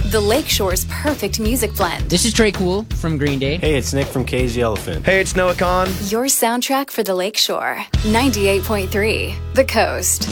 The Lakeshore's perfect music blend. This is Trey Cool from Green Day. Hey, it's Nick from Cage the Elephant. Hey, it's Noah Kahn. Your soundtrack for the Lakeshore. 98.3 The Coast.